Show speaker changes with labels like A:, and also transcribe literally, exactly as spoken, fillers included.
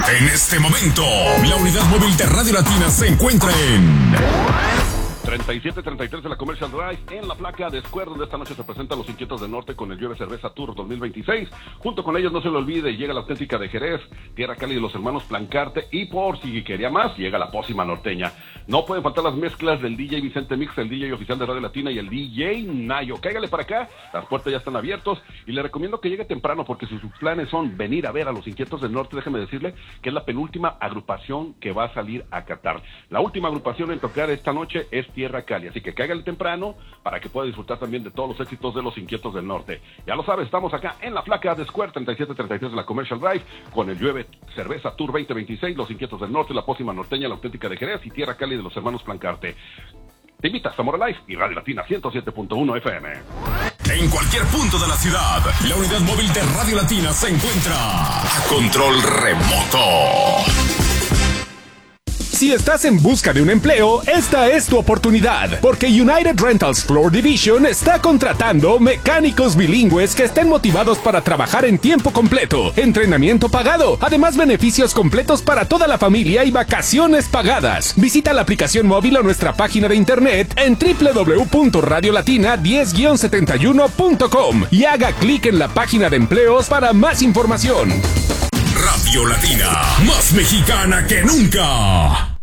A: En este momento, la unidad móvil de Radio Latina se encuentra en
B: treinta y siete treinta y tres de la Commercial Drive, en la placa de Square, donde esta noche se presentan los Inquietos del Norte con el Llueve Cerveza Tour dos mil veintiséis. Junto con ellos, no se lo olvide, llega la auténtica de Jerez, Tierra Cali de los hermanos Plancarte, y por si quería más, llega la Pócima Norteña. No pueden faltar las mezclas del D J Vicente Mix, el D J oficial de Radio Latina, y el D J Nayo. Cáigale para acá, las puertas ya están abiertos, y le recomiendo que llegue temprano, porque si sus planes son venir a ver a los Inquietos del Norte, déjeme decirle que es la penúltima agrupación que va a salir a Qatar. La última agrupación en tocar esta noche es Tierra Cali, así que cáigale temprano para que pueda disfrutar también de todos los éxitos de los Inquietos del Norte. Ya lo sabes, estamos acá en la placa de Square, treinta y siete treinta y tres de la Commercial Drive, con el Llueve Cerveza Tour veinte veintiséis, los Inquietos del Norte, la Pócima Norteña, la auténtica de Jerez y Tierra Cali de los hermanos Plancarte. Te invita a Zamora Live y Radio Latina ciento siete punto uno F M.
A: En cualquier punto de la ciudad, la unidad móvil de Radio Latina se encuentra a control remoto.
C: Si estás en busca de un empleo, esta es tu oportunidad, porque United Rentals Floor Division está contratando mecánicos bilingües que estén motivados para trabajar en tiempo completo, entrenamiento pagado, además beneficios completos para toda la familia y vacaciones pagadas. Visita la aplicación móvil o nuestra página de internet en doble u doble u doble u punto radio latina diez guion setenta y uno punto com y haga clic en la página de empleos para más información.
A: Radio Latina, más mexicana que nunca.